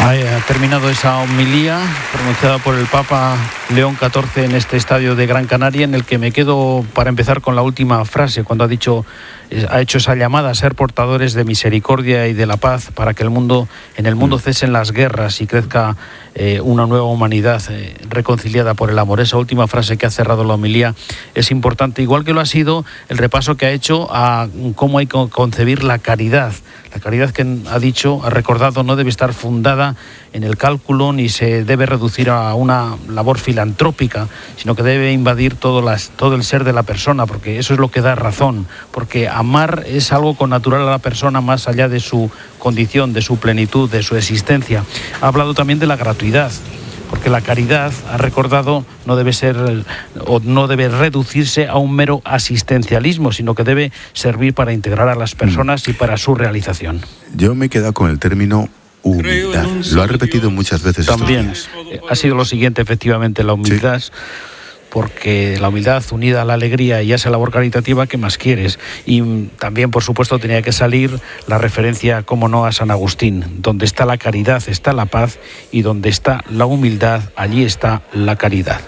Ha terminado esa homilía pronunciada por el Papa León XIV en este estadio de Gran Canaria, en el que me quedo para empezar con la última frase, cuando ha hecho esa llamada a ser portadores de misericordia y de la paz para que en el mundo cesen las guerras y crezca una nueva humanidad reconciliada por el amor. Esa última frase que ha cerrado la homilía es importante, igual que lo ha sido el repaso que ha hecho a cómo hay que concebir la caridad. La caridad, que ha recordado, no debe estar fundada en el cálculo ni se debe reducir a una labor filantrópica, sino que debe invadir todo el ser de la persona, porque eso es lo que da razón, porque amar es algo connatural a la persona más allá de su condición, de su plenitud, de su existencia. Ha hablado también de la gratuidad, porque la caridad, ha recordado, no debe reducirse a un mero asistencialismo, sino que debe servir para integrar a las personas y para su realización. Yo me he quedado con el término humildad. Lo ha repetido muchas veces. También ha sido lo siguiente, efectivamente, la humildad. Sí. Porque la humildad unida a la alegría y a esa labor caritativa, ¿qué más quieres? Y también, por supuesto, tenía que salir la referencia, como no, a San Agustín. Donde está la caridad está la paz, y donde está la humildad, allí está la caridad.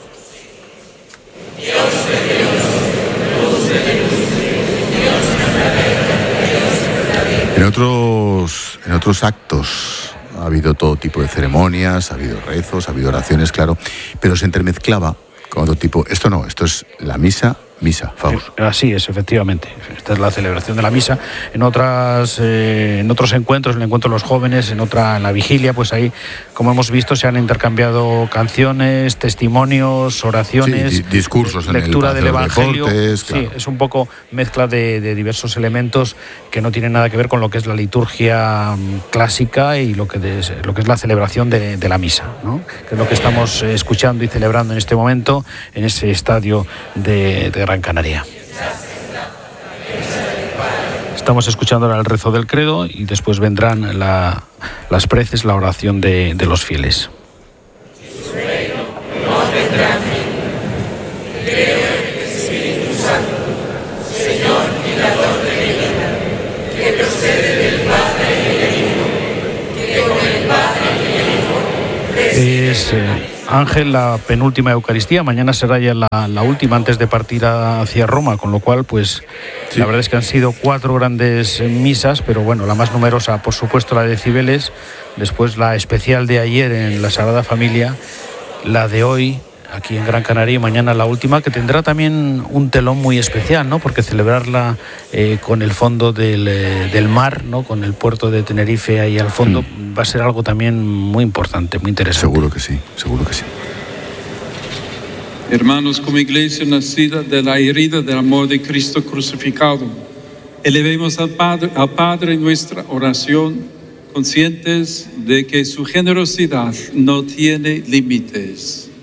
En otros actos ha habido todo tipo de ceremonias, ha habido rezos, ha habido oraciones, claro, pero se entremezclaba con otro tipo. Esto es la misa, Faust. Así es, efectivamente. Esta es la celebración de la misa. En otros encuentros, en el encuentro de los jóvenes, en la vigilia, pues ahí, como hemos visto, se han intercambiado canciones, testimonios, oraciones, discursos, lectura del Evangelio. Deportes, claro. Sí, es un poco mezcla de diversos elementos que no tienen nada que ver con lo que es la liturgia clásica y lo que es la celebración de la misa, ¿no? Que es lo que estamos escuchando y celebrando en este momento en ese estadio de Gran Canaria. Estamos escuchando ahora el rezo del credo y después vendrán las preces, la oración de los fieles. Es Ángel, la penúltima Eucaristía. Mañana será ya la última antes de partir hacia Roma, con lo cual, pues sí. La verdad es que han sido 4 grandes misas, pero bueno, la más numerosa, por supuesto, la de Cibeles, después la especial de ayer en la Sagrada Familia, la de hoy aquí en Gran Canaria, y mañana la última, que tendrá también un telón muy especial, ¿no? Porque celebrarla con el fondo del mar, ¿no? Con el puerto de Tenerife ahí al fondo, va a ser algo también muy importante, muy interesante. Seguro que sí. Hermanos, como iglesia nacida de la herida del amor de Cristo crucificado, elevemos al Padre en nuestra oración, conscientes de que su generosidad no tiene límites.